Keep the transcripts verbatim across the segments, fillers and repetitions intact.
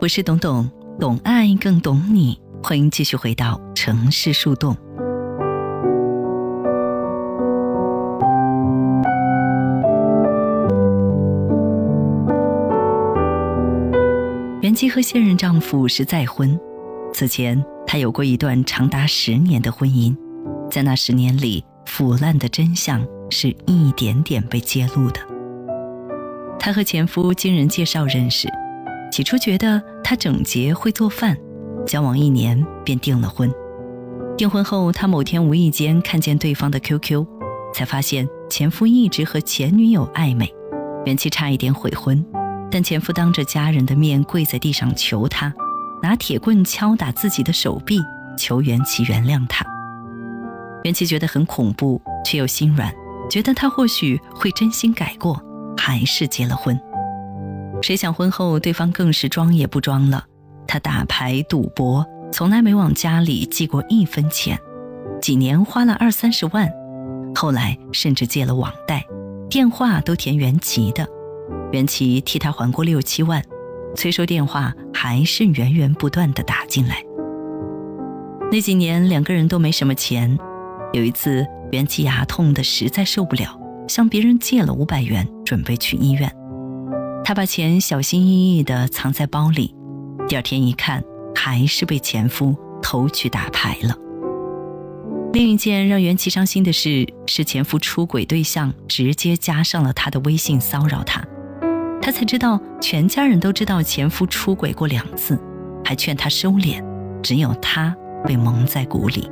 我是董董，懂爱更懂你，欢迎继续回到城市树洞。袁琪和现任丈夫是再婚，此前她有过一段长达十年的婚姻，在那十年里，腐烂的真相是一点点被揭露的。她和前夫经人介绍认识，起初觉得他整洁会做饭，交往一年便订了婚。订婚后，她某天无意间看见对方的 Q Q， 才发现前夫一直和前女友暧昧，袁琪差一点悔婚，但前夫当着家人的面跪在地上求她，拿铁棍敲打自己的手臂，求袁琪原谅他。袁琪觉得很恐怖，却又心软，觉得他或许会真心改过，还是结了婚。谁想婚后对方更是装也不装了，他打牌赌博，从来没往家里寄过一分钱，几年花了二三十万，后来甚至借了网贷，电话都填袁琪的，袁琪替他还过六七万，催收电话还是源源不断地打进来。那几年两个人都没什么钱，有一次袁琪牙痛得实在受不了，向别人借了五百元，准备去医院。他把钱小心翼翼地藏在包里，第二天一看，还是被前夫偷去打牌了。另一件让袁琪伤心的事是前夫出轨对象直接加上了他的微信骚扰他，他才知道全家人都知道前夫出轨过两次，还劝他收敛，只有他被蒙在鼓里。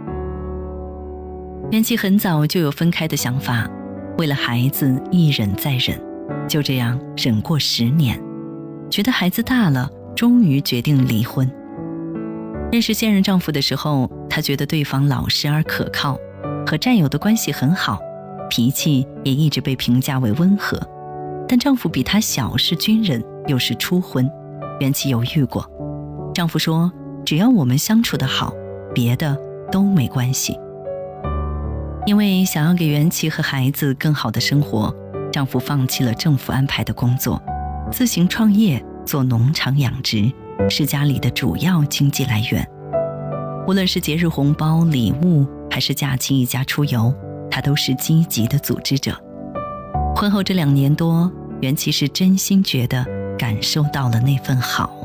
袁琪很早就有分开的想法，为了孩子一忍再忍，就这样忍过十年，觉得孩子大了，终于决定离婚。认识现任丈夫的时候，她觉得对方老实而可靠，和战友的关系很好，脾气也一直被评价为温和。但丈夫比她小，是军人，又是初婚，袁琪犹豫过。丈夫说，只要我们相处得好，别的都没关系。因为想要给袁琪和孩子更好的生活，丈夫放弃了政府安排的工作，自行创业做农场养殖，是家里的主要经济来源。无论是节日红包、礼物，还是假期一家出游，他都是积极的组织者。婚后这两年多，袁琪是真心觉得感受到了那份好。